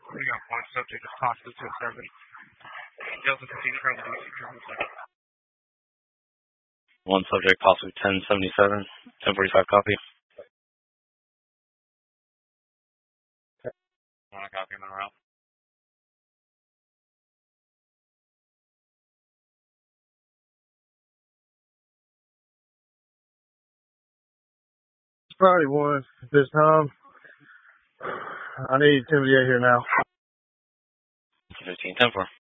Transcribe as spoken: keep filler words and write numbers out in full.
We got one subject of possibly to seven. Delta fifteen from D C triple seven. One subject, possibly ten seventy-seven, ten forty-five copy. One copy, Monroe. Probably one at this time. I need Timothy here now. fifteen ten four.